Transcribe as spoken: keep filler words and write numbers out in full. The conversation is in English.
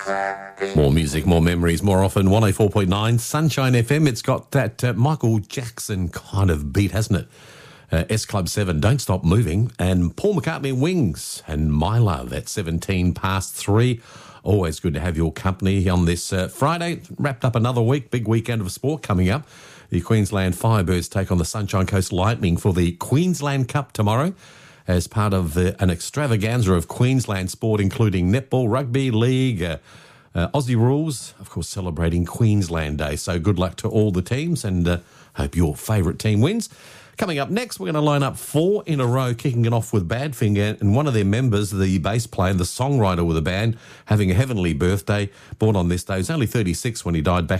More music, more memories, more often. one oh four point nine Sunshine F M. It's got that uh, Michael Jackson kind of beat, hasn't it? Uh, S Club seven, Don't Stop Moving, and Paul McCartney and Wings, and My Love at seventeen past three. Always good to have your company on this uh, Friday. Wrapped up another week, big weekend of sport coming up. The Queensland Firebirds take on the Sunshine Coast Lightning for the Queensland Cup tomorrow as part of the, an extravaganza of Queensland sport, including netball, rugby league, uh, uh, Aussie rules, of course, celebrating Queensland Day. So good luck to all the teams, and uh, hope your favourite team wins. Coming up next, we're going to line up four in a row, kicking it off with Badfinger, and one of their members, the bass player, the songwriter with the band, having a heavenly birthday, born on this day. He was only thirty-six when he died back